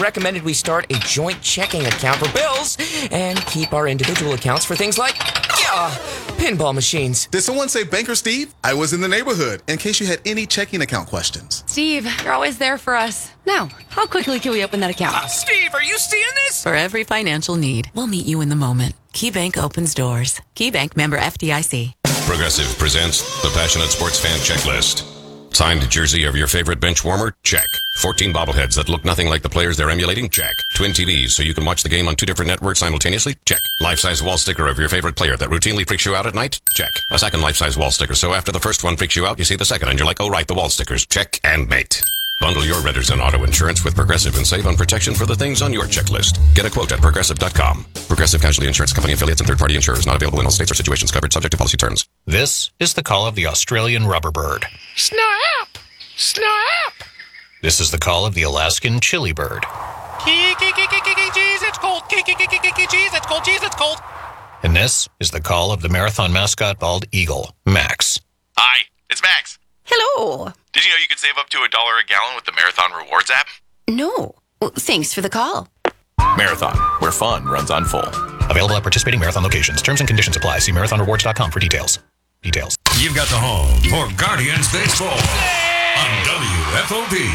recommended we start a joint checking account for bills and keep our individual accounts for things like, pinball machines. Did someone say Banker Steve? I was in the neighborhood, in case you had any checking account questions. Steve, you're always there for us. Now, how quickly can we open that account? Steve, are you seeing this? For every financial need, we'll meet you in the moment. KeyBank opens doors. KeyBank, member FDIC. Progressive presents the Passionate Sports Fan Checklist. Signed jersey of your favorite bench warmer? Check. 14 bobbleheads that look nothing like the players they're emulating? Check. Twin TVs so you can watch the game on 2 different networks simultaneously? Check. Life-size wall sticker of your favorite player that routinely freaks you out at night? Check. A second life-size wall sticker so after the first one freaks you out, you see the second and you're like, oh right, the wall stickers. Check and mate. Bundle your renters and auto insurance with Progressive and save on protection for the things on your checklist. Get a quote at Progressive.com. Progressive Casualty Insurance Company affiliates and third-party insurers not available in all states or situations covered subject to policy terms. This is the call of the Australian rubber bird. Snap! Snap! This is the call of the Alaskan chili bird. Jeez, it's cold. Jeez, it's cold. Jeez, it's cold. And this is the call of the marathon mascot bald eagle, Max. Hi, it's Max. Hello. Did you know you could save up to $1 a gallon with the Marathon Rewards app? No. Well, thanks for the call. Marathon, where fun runs on full. Available at participating marathon locations. Terms and conditions apply. See marathonrewards.com for details. You've got the home for Guardians Baseball on WFOP.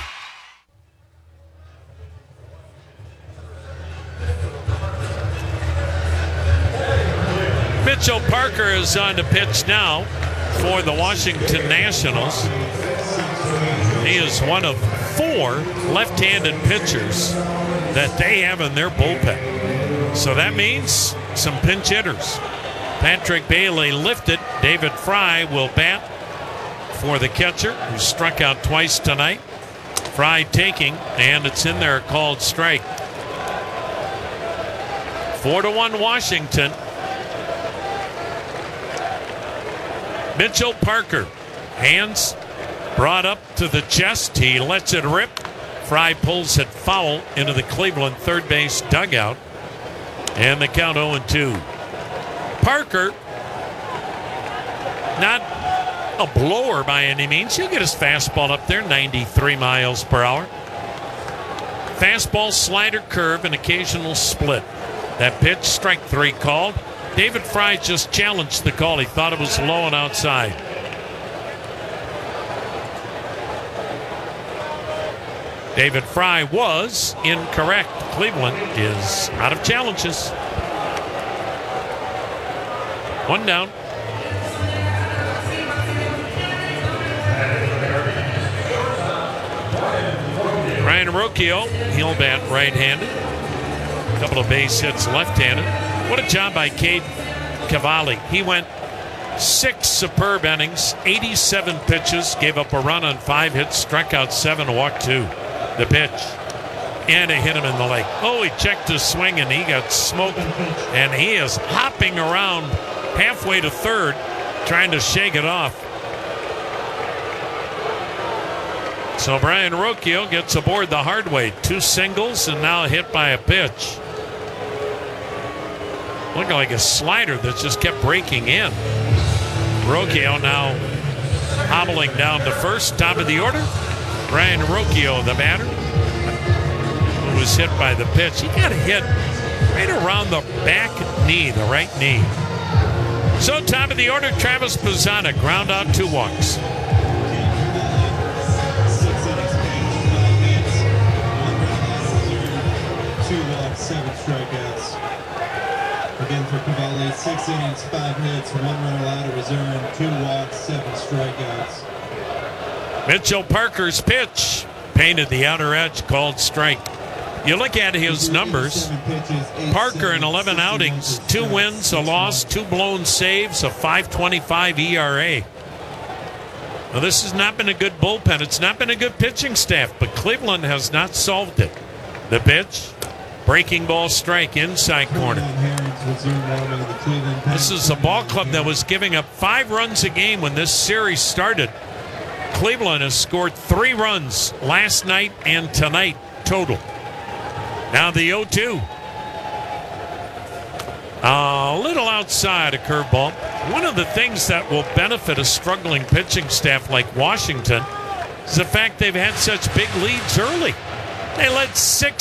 Mitchell Parker is on the pitch now for the Washington Nationals. He is one of 4 left-handed pitchers that they have in their bullpen. So that means some pinch hitters. Patrick Bailey lifted. David Fry will bat for the catcher, who struck out twice tonight. Fry taking, and it's in there, called strike. 4-1 Washington. Mitchell Parker, hands brought up to the chest. He lets it rip. Fry pulls it foul into the Cleveland third base dugout. And the count 0-2. Parker, not a blower by any means. He'll get his fastball up there, 93 miles per hour. Fastball, slider, curve, and occasional split. That pitch, strike 3 called. David Fry just challenged the call. He thought it was low and outside. David Fry was incorrect. Cleveland is out of challenges. 1 down. Ryan Rocchio, he'll bat right-handed. A couple of base hits left-handed. What a job by Cade Cavalli. He went 6 superb innings, 87 pitches, gave up a run on 5 hits, struck out 7, walked 2. The pitch. And it hit him in the leg. Oh, he checked his swing and he got smoked. And he is hopping around halfway to third, trying to shake it off. So Brian Rocchio gets aboard the hard way. 2 singles and now hit by a pitch. Looking like a slider that just kept breaking in. Rocchio now hobbling down to first. Top of the order, Brian Rocchio, the batter, who was hit by the pitch. He got hit right around the back knee, the right knee. So top of the order, Travis Bazzana, ground out 2 walks. 7 strikeouts. Again for Cavalli, 6 innings, 5 hits, 1 run allowed to reserve, 2 walks, 7 strikeouts. Mitchell Parker's pitch painted the outer edge, called strike. You look at his numbers. Parker in 11 outings, 2 wins, a loss, 2 blown saves, a 5.25 ERA. Now, this has not been a good bullpen. It's not been a good pitching staff, but Cleveland has not solved it. The pitch, breaking ball strike, inside corner. This is a ball club that was giving up 5 runs a game when this series started. Cleveland has scored 3 runs last night and tonight total. Now the 0-2. A little outside, a curveball. One of the things that will benefit a struggling pitching staff like Washington is the fact they've had such big leads early. They led 6